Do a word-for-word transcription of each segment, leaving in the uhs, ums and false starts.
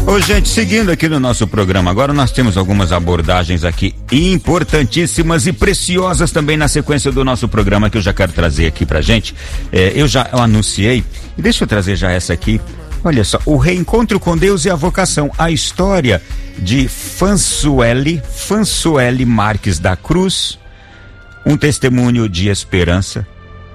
Ô, gente, seguindo aqui no nosso programa, agora nós temos algumas abordagens aqui importantíssimas e preciosas também na sequência do nosso programa que eu já quero trazer aqui pra gente. É, eu já eu anunciei, e deixa eu trazer já essa aqui. Olha só, o reencontro com Deus e a vocação, a história de Fansuele, Fansuele Marques da Cruz, um testemunho de esperança.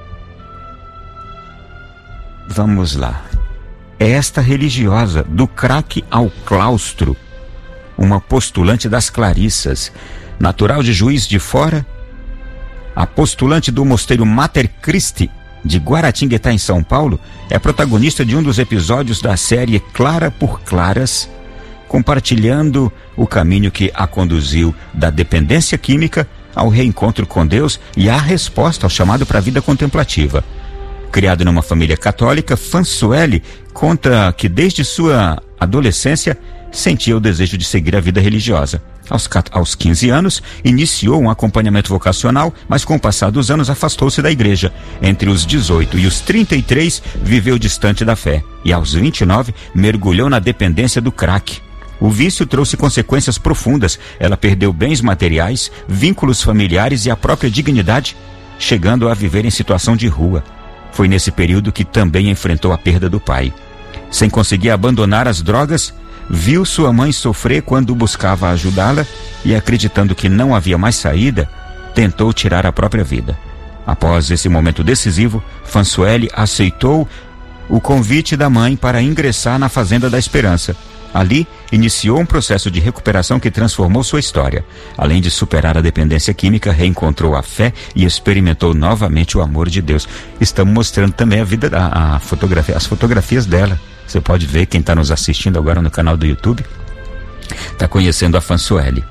Vamos lá. Esta religiosa, do craque ao claustro, uma postulante das Clarissas, natural de Juiz de Fora, a postulante do mosteiro Mater Christi de Guaratinguetá, em São Paulo, é protagonista de um dos episódios da série Clara por Claras, compartilhando o caminho que a conduziu da dependência química ao reencontro com Deus e à resposta ao chamado para a vida contemplativa. Criado numa família católica, Fansuele conta que desde sua adolescência sentia o desejo de seguir a vida religiosa. Aos, aos quinze anos, iniciou um acompanhamento vocacional, mas com o passar dos anos afastou-se da igreja. Entre os dezoito e os trinta e três, viveu distante da fé. E aos vinte e nove, mergulhou na dependência do crack. O vício trouxe consequências profundas. Ela perdeu bens materiais, vínculos familiares e a própria dignidade, chegando a viver em situação de rua. Foi nesse período que também enfrentou a perda do pai. Sem conseguir abandonar as drogas, viu sua mãe sofrer quando buscava ajudá-la e, acreditando que não havia mais saída, tentou tirar a própria vida. Após esse momento decisivo, Fansuele aceitou o convite da mãe para ingressar na Fazenda da Esperança. Ali, iniciou um processo de recuperação que transformou sua história. Além de superar a dependência química, reencontrou a fé e experimentou novamente o amor de Deus. Estamos mostrando também a vida, a, a fotografia, as fotografias dela. Você pode ver, quem está nos assistindo agora no canal do YouTube, está conhecendo a Fansuele.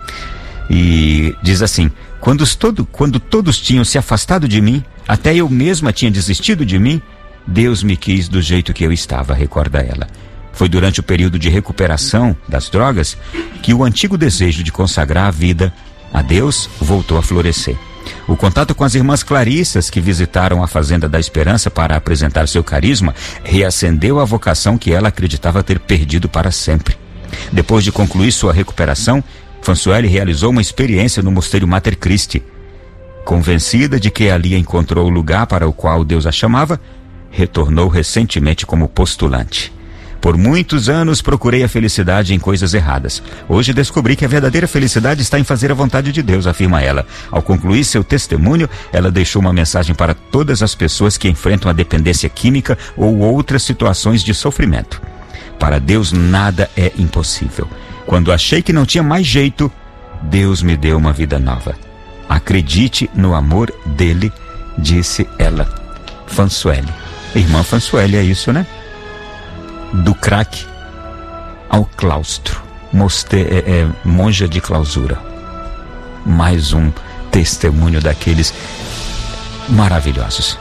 E diz assim: quando, todo, quando todos tinham se afastado de mim, até eu mesma tinha desistido de mim, Deus me quis do jeito que eu estava, recorda ela. Foi durante o período de recuperação das drogas que o antigo desejo de consagrar a vida a Deus voltou a florescer. O contato com as irmãs Clarissas, que visitaram a Fazenda da Esperança para apresentar seu carisma, reacendeu a vocação que ela acreditava ter perdido para sempre. Depois de concluir sua recuperação, Fansuele realizou uma experiência no mosteiro Mater Christi. Convencida de que ali encontrou o lugar para o qual Deus a chamava, retornou recentemente como postulante. Por muitos anos procurei a felicidade em coisas erradas. Hoje descobri que a verdadeira felicidade está em fazer a vontade de Deus, afirma ela. Ao concluir seu testemunho, ela deixou uma mensagem para todas as pessoas que enfrentam a dependência química ou outras situações de sofrimento. Para Deus nada é impossível. Quando achei que não tinha mais jeito, Deus me deu uma vida nova. Acredite no amor dele, disse ela. Fansuele. Irmã Fansuele, é isso, né? Do crack ao claustro, Moste, é, é, monja de clausura. Mais um testemunho daqueles maravilhosos.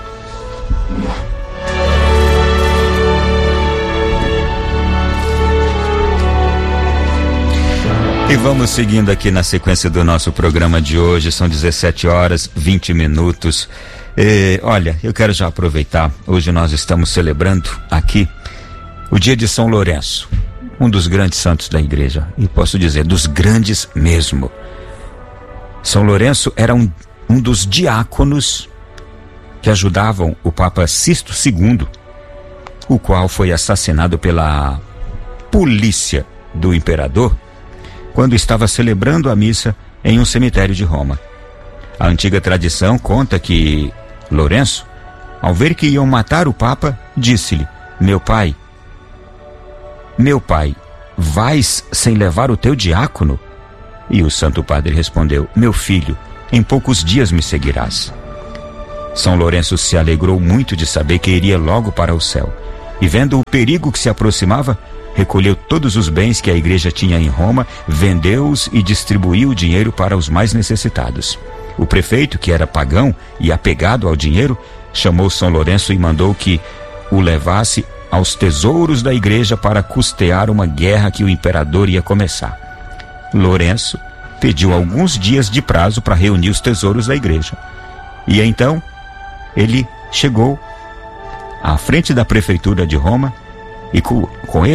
E vamos seguindo aqui na sequência do nosso programa de hoje. São dezessete horas, vinte minutos. E, olha, eu quero já aproveitar. Hoje nós estamos celebrando aqui o dia de São Lourenço, um dos grandes santos da igreja, e posso dizer, dos grandes mesmo. São Lourenço era um, um dos diáconos que ajudavam o Papa Sisto segundo, o qual foi assassinado pela polícia do imperador quando estava celebrando a missa em um cemitério de Roma. A antiga tradição conta que Lourenço, ao ver que iam matar o Papa, disse-lhe: meu pai, Meu pai, vais sem levar o teu diácono? E o Santo Padre respondeu: meu filho, em poucos dias me seguirás. São Lourenço se alegrou muito de saber que iria logo para o céu, e vendo o perigo que se aproximava, recolheu todos os bens que a igreja tinha em Roma, vendeu-os e distribuiu o dinheiro para os mais necessitados. O prefeito, que era pagão e apegado ao dinheiro, chamou São Lourenço e mandou que o levasse aos tesouros da igreja para custear uma guerra que o imperador ia começar. Lourenço pediu alguns dias de prazo para reunir os tesouros da igreja. E então ele chegou à frente da prefeitura de Roma e com, com ele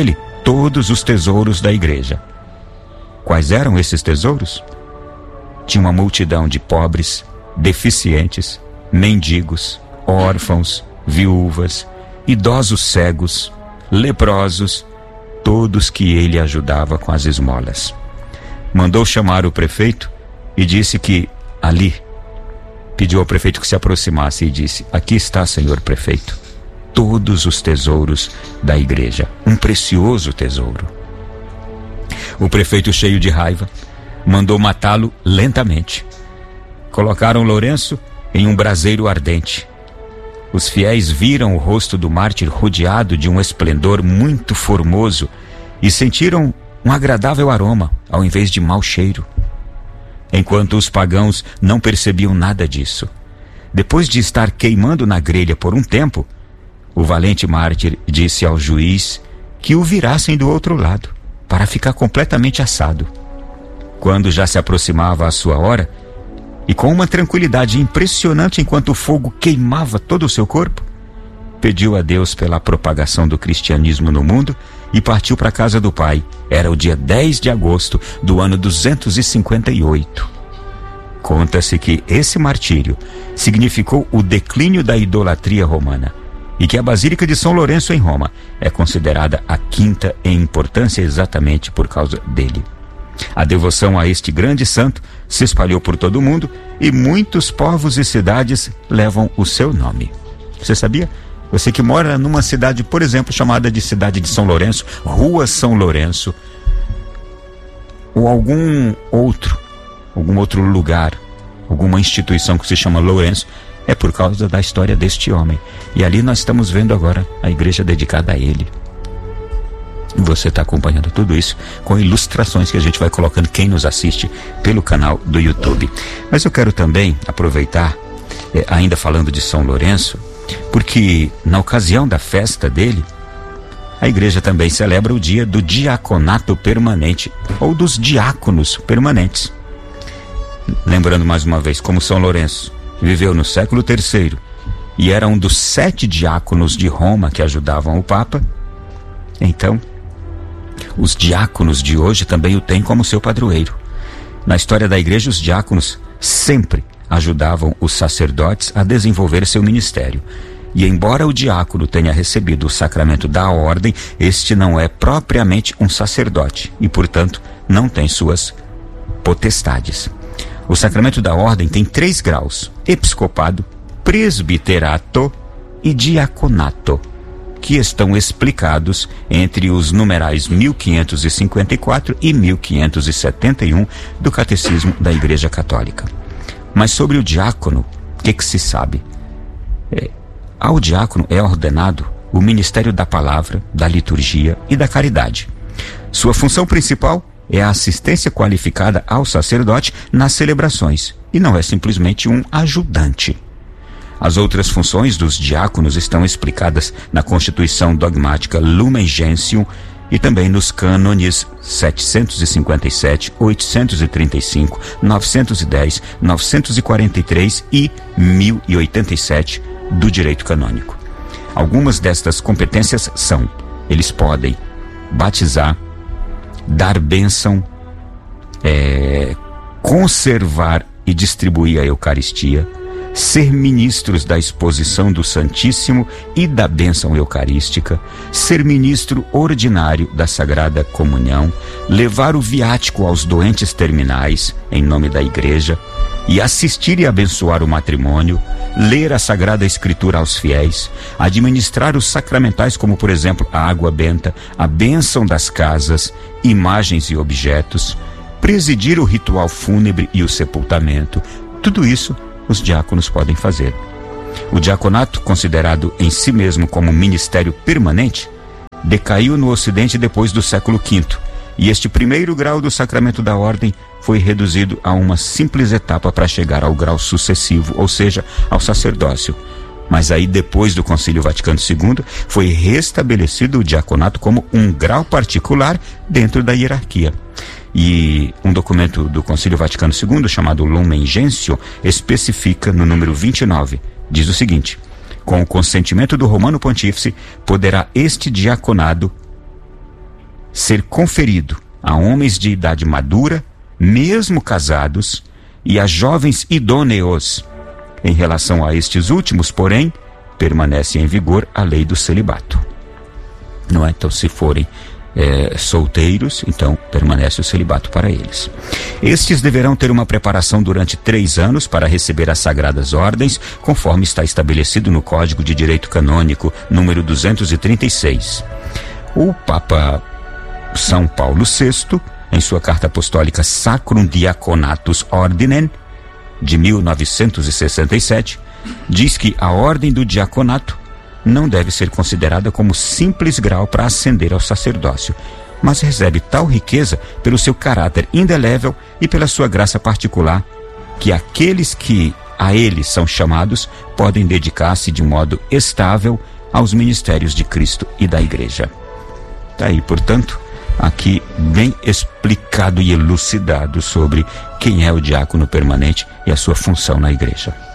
todos os tesouros da igreja. Quais eram esses tesouros? Tinha uma multidão de pobres, deficientes, mendigos, órfãos, viúvas, idosos cegos, leprosos, todos que ele ajudava com as esmolas. Mandou chamar o prefeito e disse que ali, pediu ao prefeito que se aproximasse e disse: aqui está, senhor prefeito, todos os tesouros da igreja, um precioso tesouro. O prefeito, cheio de raiva, mandou matá-lo lentamente. Colocaram Lourenço em um braseiro ardente. Os fiéis viram o rosto do mártir rodeado de um esplendor muito formoso e sentiram um agradável aroma, ao invés de mau cheiro, enquanto os pagãos não percebiam nada disso. Depois de estar queimando na grelha por um tempo, o valente mártir disse ao juiz que o virassem do outro lado, para ficar completamente assado. Quando já se aproximava a sua hora, e com uma tranquilidade impressionante enquanto o fogo queimava todo o seu corpo, pediu a Deus pela propagação do cristianismo no mundo e partiu para a casa do Pai. Era o dia dez de agosto do ano duzentos e cinquenta e oito. Conta-se que esse martírio significou o declínio da idolatria romana e que a Basílica de São Lourenço em Roma é considerada a quinta em importância exatamente por causa dele. A devoção a este grande santo se espalhou por todo o mundo e muitos povos e cidades levam o seu nome. Você sabia? Você que mora numa cidade, por exemplo, chamada de Cidade de São Lourenço, Rua São Lourenço, ou algum outro, algum outro lugar, alguma instituição que se chama Lourenço, é por causa da história deste homem. E ali nós estamos vendo agora a igreja dedicada a ele. Você está acompanhando tudo isso com ilustrações que a gente vai colocando, quem nos assiste pelo canal do YouTube. Mas eu quero também aproveitar, eh, ainda falando de São Lourenço, porque na ocasião da festa dele, a igreja também celebra o dia do diaconato permanente, ou dos diáconos permanentes. Lembrando mais uma vez, como São Lourenço viveu no século terceiro e era um dos sete diáconos de Roma que ajudavam o Papa, então os diáconos de hoje também o têm como seu padroeiro. Na história da igreja, os diáconos sempre ajudavam os sacerdotes a desenvolver seu ministério. E embora o diácono tenha recebido o sacramento da ordem, este não é propriamente um sacerdote e, portanto, não tem suas potestades. O sacramento da ordem tem três graus: episcopado, presbiterato e diaconato, que estão explicados entre os numerais mil quinhentos e cinquenta e quatro e mil quinhentos e setenta e um do Catecismo da Igreja Católica. Mas sobre o diácono, o que, que se sabe? É, ao diácono é ordenado o ministério da palavra, da liturgia e da caridade. Sua função principal é a assistência qualificada ao sacerdote nas celebrações, e não é simplesmente um ajudante. As outras funções dos diáconos estão explicadas na Constituição Dogmática Lumen Gentium e também nos cânones setecentos e cinquenta e sete, oitocentos e trinta e cinco, novecentos e dez, novecentos e quarenta e três e mil e oitenta e sete do direito canônico. Algumas destas competências são: eles podem batizar, dar bênção, é, conservar e distribuir a Eucaristia, ser ministros da exposição do Santíssimo e da bênção eucarística, ser ministro ordinário da Sagrada Comunhão, levar o viático aos doentes terminais em nome da Igreja e assistir e abençoar o matrimônio, ler a Sagrada Escritura aos fiéis, administrar os sacramentais como, por exemplo, a água benta, a bênção das casas, imagens e objetos, presidir o ritual fúnebre e o sepultamento. Tudo isso os diáconos podem fazer. O diaconato, considerado em si mesmo como ministério permanente, decaiu no Ocidente depois do século quinto, e este primeiro grau do sacramento da ordem foi reduzido a uma simples etapa para chegar ao grau sucessivo, ou seja, ao sacerdócio. Mas aí, depois do Concílio Vaticano segundo, foi restabelecido o diaconato como um grau particular dentro da hierarquia. E um documento do Concílio Vaticano segundo, chamado Lumen Gentium, especifica no número vinte e nove, diz o seguinte: com o consentimento do Romano Pontífice, poderá este diaconado ser conferido a homens de idade madura, mesmo casados, e a jovens idôneos. Em relação a estes últimos, porém, permanece em vigor a lei do celibato. Não é? Então, se forem é, solteiros, então permanece o celibato para eles. Estes deverão ter uma preparação durante três anos para receber as sagradas ordens, conforme está estabelecido no Código de Direito Canônico, número duzentos e trinta e seis. O Papa São Paulo sexto, em sua carta apostólica Sacrum Diaconatus Ordinem, de mil novecentos e sessenta e sete, diz que a ordem do diaconato não deve ser considerada como simples grau para ascender ao sacerdócio, mas recebe tal riqueza pelo seu caráter indelével e pela sua graça particular, que aqueles que a ele são chamados podem dedicar-se de modo estável aos ministérios de Cristo e da Igreja. Está aí, portanto, aqui bem explicado e elucidado sobre quem é o diácono permanente e a sua função na igreja.